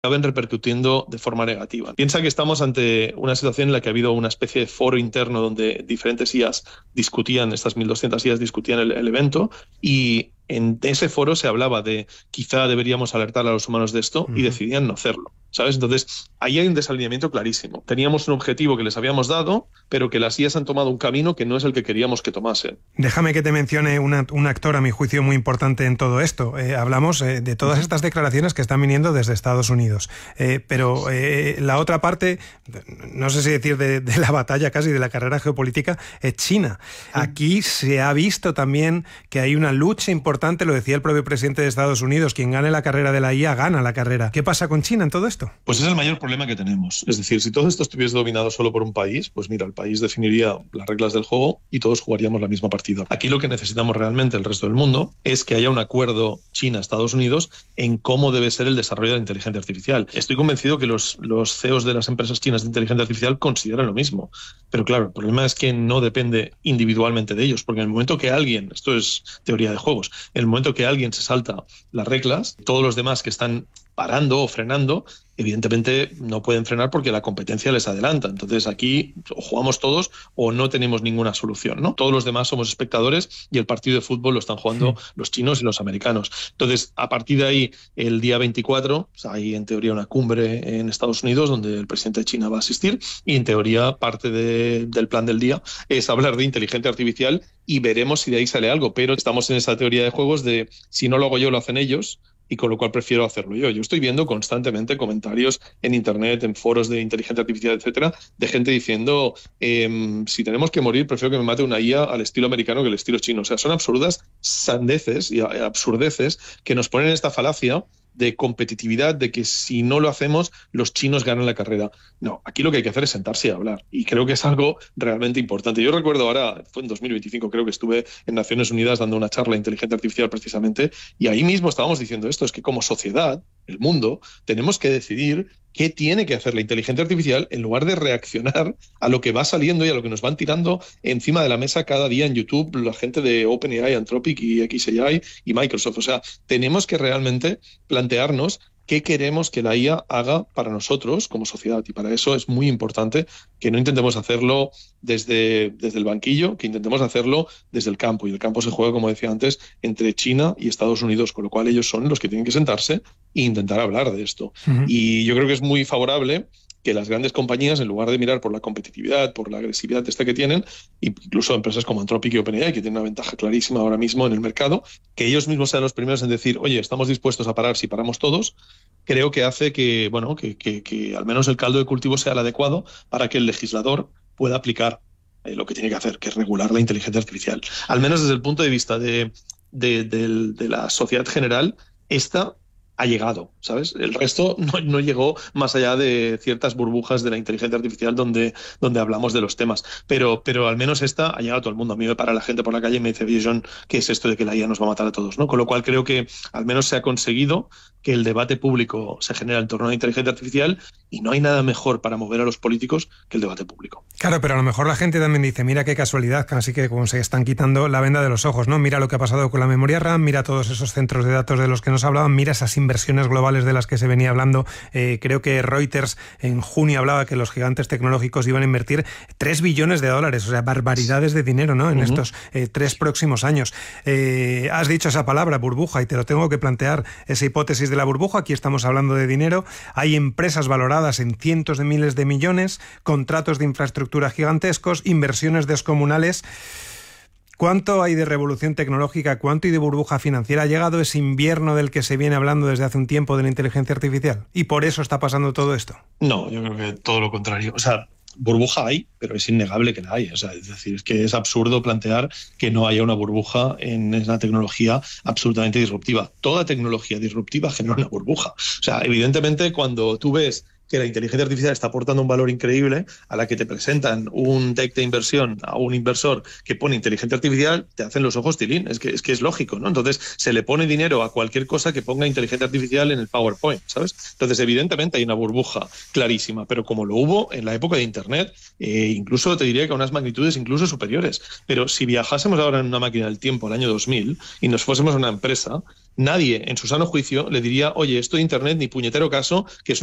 acaben repercutiendo de forma negativa. Piensa que estamos ante una situación en la que ha habido una especie de foro interno donde diferentes IAs discutían, estas 1.200 IAs discutían el evento, y en ese foro se hablaba de quizá deberíamos alertar a los humanos de esto y decidían no hacerlo, ¿sabes? Entonces, ahí hay un desalineamiento clarísimo. Teníamos un objetivo que les habíamos dado, pero que las IAs han tomado un camino que no es el que queríamos que tomasen. Déjame que te mencione un actor, a mi juicio, muy importante en todo esto. Hablamos de todas estas declaraciones que están viniendo desde Estados Unidos. Pero la otra parte, no sé si decir de la batalla casi, de la carrera geopolítica, es China. Aquí se ha visto también que hay una lucha importante, lo decía el propio presidente de Estados Unidos, quien gane la carrera de la IA gana la carrera. ¿Qué pasa con China en todo esto? Pues es el mayor problema que tenemos. Es decir, si todo esto estuviese dominado solo por un país, pues mira, el país definiría las reglas del juego y todos jugaríamos la misma partida. Aquí lo que necesitamos realmente el resto del mundo es que haya un acuerdo China-Estados Unidos en cómo debe ser el desarrollo de la inteligencia artificial. Estoy convencido que los CEOs de las empresas chinas de inteligencia artificial consideran lo mismo. Pero claro, el problema es que no depende individualmente de ellos, porque en el momento que alguien, esto es teoría de juegos, en el momento que alguien se salta las reglas, todos los demás que están parando o frenando, evidentemente no pueden frenar porque la competencia les adelanta. Entonces aquí o jugamos todos o no tenemos ninguna solución, ¿no? Todos los demás somos espectadores y el partido de fútbol lo están jugando los chinos y los americanos. Entonces, a partir de ahí, el día 24, o sea, hay en teoría una cumbre en Estados Unidos donde el presidente de China va a asistir y en teoría parte del plan del día es hablar de inteligencia artificial y veremos si de ahí sale algo. Pero estamos en esa teoría de juegos de si no lo hago yo, lo hacen ellos, y con lo cual prefiero hacerlo yo. Yo estoy viendo constantemente comentarios en internet, en foros de inteligencia artificial, etcétera, de gente diciendo si tenemos que morir, prefiero que me mate una IA al estilo americano que al estilo chino. O sea, son absurdas sandeces y absurdeces que nos ponen en esta falacia de competitividad, de que si no lo hacemos, los chinos ganan la carrera. No, aquí lo que hay que hacer es sentarse y hablar. Y creo que es algo realmente importante. Yo recuerdo ahora, fue en 2025, creo que estuve en Naciones Unidas dando una charla de inteligencia artificial precisamente, y ahí mismo estábamos diciendo esto, es que como sociedad, el mundo, tenemos que decidir qué tiene que hacer la inteligencia artificial en lugar de reaccionar a lo que va saliendo y a lo que nos van tirando encima de la mesa cada día en YouTube la gente de OpenAI, Anthropic y xAI y Microsoft. O sea, tenemos que realmente plantearnos qué queremos que la IA haga para nosotros como sociedad, y para eso es muy importante que no intentemos hacerlo desde el banquillo, que intentemos hacerlo desde el campo, y el campo se juega, como decía antes, entre China y Estados Unidos, con lo cual ellos son los que tienen que sentarse e intentar hablar de esto. Y yo creo que es muy favorable que las grandes compañías, en lugar de mirar por la competitividad, por la agresividad que tienen, incluso empresas como Anthropic y OpenAI, que tienen una ventaja clarísima ahora mismo en el mercado, que ellos mismos sean los primeros en decir, oye, estamos dispuestos a parar si paramos todos, creo que hace que, bueno, que al menos el caldo de cultivo sea el adecuado para que el legislador pueda aplicar lo que tiene que hacer, que es regular la inteligencia artificial. Al menos desde el punto de vista de la sociedad general, esta ha llegado, ¿sabes? El resto no llegó más allá de ciertas burbujas de la inteligencia artificial donde hablamos de los temas. Pero al menos esta ha llegado a todo el mundo. A mí me para la gente por la calle y me dice, oye, John, ¿qué es esto de que la IA nos va a matar a todos? ¿No? Con lo cual creo que al menos se ha conseguido que el debate público se genera en torno a la inteligencia artificial, y no hay nada mejor para mover a los políticos que el debate público. Claro, pero a lo mejor la gente también dice, mira qué casualidad, casi que como se están quitando la venda de los ojos, ¿no? Mira lo que ha pasado con la memoria RAM, mira todos esos centros de datos de los que nos hablaban, mira esas inversiones globales de las que se venía hablando. Creo que Reuters en junio hablaba que los gigantes tecnológicos iban a invertir $3 billones, o sea, barbaridades de dinero, ¿no? En estos 3 próximos años. Has dicho esa palabra, burbuja, y te lo tengo que plantear, esa hipótesis de la burbuja. Aquí estamos hablando de dinero, hay empresas valoradas en cientos de miles de millones, contratos de infraestructura gigantescos, inversiones descomunales. ¿Cuánto hay de revolución tecnológica, cuánto hay de burbuja financiera? ¿Ha llegado ese invierno del que se viene hablando desde hace un tiempo de la inteligencia artificial? ¿Y por eso está pasando todo esto? No, yo creo que todo lo contrario. O sea, burbuja hay, pero es innegable que la hay. O sea, es decir, es que es absurdo plantear que no haya una burbuja en una tecnología absolutamente disruptiva. Toda tecnología disruptiva genera una burbuja. O sea, evidentemente, cuando tú ves que la inteligencia artificial está aportando un valor increíble, a la que te presentan un deck de inversión a un inversor que pone inteligencia artificial, te hacen los ojos tilín. Es que es lógico, ¿no? Entonces se le pone dinero a cualquier cosa que ponga inteligencia artificial en el PowerPoint, ¿sabes? Entonces evidentemente hay una burbuja clarísima, pero como lo hubo en la época de Internet, incluso te diría que a unas magnitudes incluso superiores. Pero si viajásemos ahora en una máquina del tiempo al año 2000 y nos fuésemos a una empresa, nadie en su sano juicio le diría, oye, esto de Internet ni puñetero caso, que es